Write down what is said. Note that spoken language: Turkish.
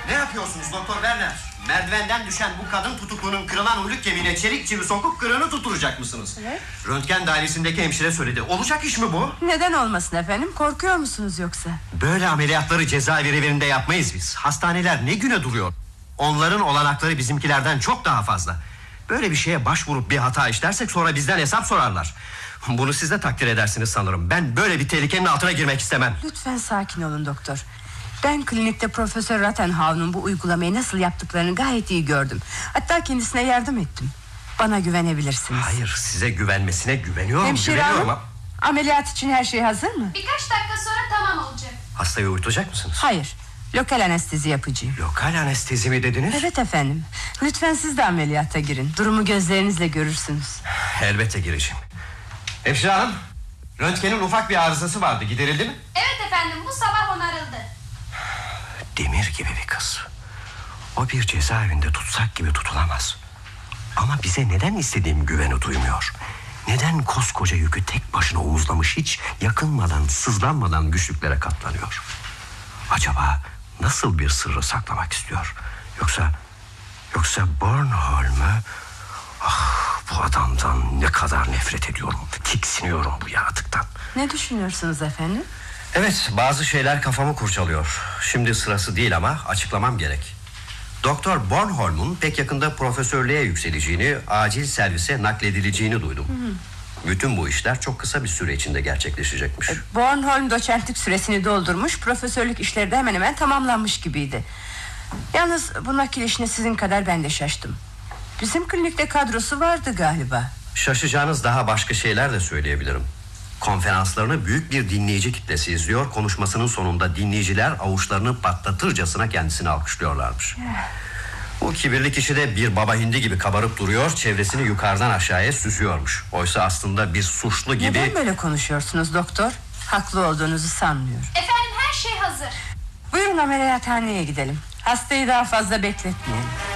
Ne yapıyorsunuz Doktor Werner? Merdivenden düşen bu kadın tutuklunun kırılan uyluk kemiğine çelik çivi sokup kırığını tutturacak mısınız? Evet. Röntgen dairesindeki hemşire söyledi. Olacak iş mi bu? Neden olmasın efendim? Korkuyor musunuz yoksa? Böyle ameliyatları cezaevlerinde yapmayız biz. Hastaneler ne güne duruyor? Onların olanakları bizimkilerden çok daha fazla. Böyle bir şeye başvurup bir hata işlersek sonra bizden hesap sorarlar. Bunu siz de takdir edersiniz sanırım. Ben böyle bir tehlikenin altına girmek istemem. Lütfen sakin olun doktor. Ben klinikte Profesör Rattenhau'nun bu uygulamayı nasıl yaptıklarını gayet iyi gördüm. Hatta kendisine yardım ettim. Bana güvenebilirsiniz. Hayır, size güvenmesine güveniyorum. Hemşire hanım, ameliyat için her şey hazır mı? Birkaç dakika sonra tamam olacak. Hastayı uyutacak mısınız? Hayır, lokal anestezi yapacağım. Lokal anestezi mi dediniz? Evet efendim. Lütfen siz de ameliyata girin. Durumu gözlerinizle görürsünüz. Elbette gireceğim. Hemşire hanım, röntgenin ufak bir arızası vardı, giderildi mi? Evet efendim, bu sabah onarıldı. Demir gibi bir kız. O bir cezaevinde tutsak gibi tutulamaz. Ama bize neden istediğim güveni duymuyor? Neden koskoca yükü tek başına omuzlamış, hiç yakınmadan, sızlanmadan güçlüklere katlanıyor? Acaba nasıl bir sırrı saklamak istiyor? Yoksa Bornholm'u... Ah, bu adamdan ne kadar nefret ediyorum. Tiksiniyorum bu yaratıktan. Ne düşünüyorsunuz efendim? Evet, bazı şeyler kafamı kurcalıyor. Şimdi sırası değil ama açıklamam gerek. Doktor Bornholm'un pek yakında profesörlüğe yükseleceğini, acil servise nakledileceğini duydum. Bütün bu işler çok kısa bir süre içinde gerçekleşecekmiş. Bornholm doçentlik süresini doldurmuş, profesörlük işleri de hemen hemen tamamlanmış gibiydi. Yalnız bu nakil işine sizin kadar ben de şaştım. Bizim klinikte kadrosu vardı galiba. Şaşacağınız daha başka şeyler de söyleyebilirim. Konferanslarını büyük bir dinleyici kitlesi izliyor. Konuşmasının sonunda dinleyiciler avuçlarını patlatırcasına kendisini alkışlıyorlarmış. Bu kibirli kişi de bir baba hindi gibi kabarıp duruyor, çevresini yukarıdan aşağıya süsüyormuş. Oysa aslında bir suçlu gibi... Neden böyle konuşuyorsunuz doktor? Haklı olduğunuzu sanmıyorum. Efendim, her şey hazır. Buyurun ameliyathaneye gidelim. Hastayı daha fazla bekletmeyelim.